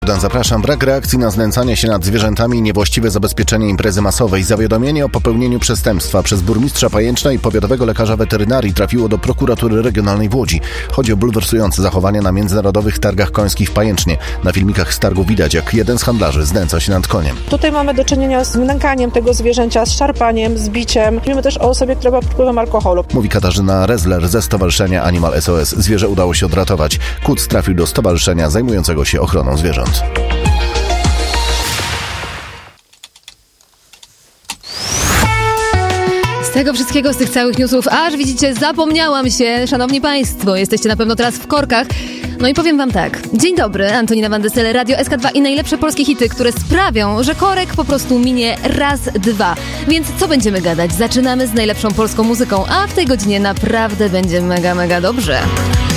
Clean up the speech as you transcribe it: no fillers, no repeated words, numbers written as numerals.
Bogdan, zapraszam. Brak reakcji na znęcanie się nad zwierzętami i niewłaściwe zabezpieczenie imprezy masowej. Zawiadomienie o popełnieniu przestępstwa przez burmistrza Pajęczna i powiatowego lekarza weterynarii trafiło do prokuratury regionalnej w Łodzi. Chodzi o bulwersujące zachowania na międzynarodowych targach końskich w Pajęcznie. Na filmikach z targu widać, jak jeden z handlarzy znęca się nad koniem. Tutaj mamy do czynienia z nękaniem tego zwierzęcia, z szarpaniem, z biciem. Mówimy też o osobie, która była pod wpływem alkoholu. Mówi Katarzyna Rezler ze stowarzyszenia Animal SOS. Zwierzę udało się odratować. Kuc trafił do stowarzyszenia zajmującego się ochroną zwierząt. Z tego wszystkiego, z tych całych newsów, aż widzicie, zapomniałam się, szanowni państwo, jesteście na pewno teraz w korkach. No i powiem wam tak. Dzień dobry, Antonina Van de Stelle, Radio SK2 i najlepsze polskie hity, które sprawią, że korek po prostu minie raz, dwa. Więc co będziemy gadać? Zaczynamy z najlepszą polską muzyką, a w tej godzinie naprawdę będzie mega dobrze.